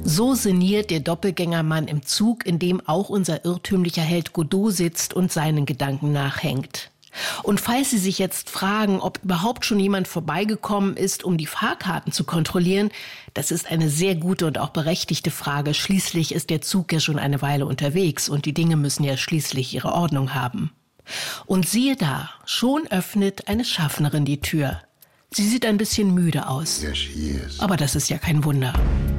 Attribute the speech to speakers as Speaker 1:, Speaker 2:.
Speaker 1: So sinniert der Doppelgängermann im Zug, in dem auch unser irrtümlicher Held Godot sitzt und seinen Gedanken nachhängt. Und falls Sie sich jetzt fragen, ob überhaupt schon jemand vorbeigekommen ist, um die Fahrkarten zu kontrollieren, das ist eine sehr gute und auch berechtigte Frage. Schließlich ist der Zug ja schon eine Weile unterwegs und die Dinge müssen ja schließlich ihre Ordnung haben. Und siehe da, schon öffnet eine Schaffnerin die Tür. Sie sieht ein bisschen müde aus. Aber das ist ja kein Wunder.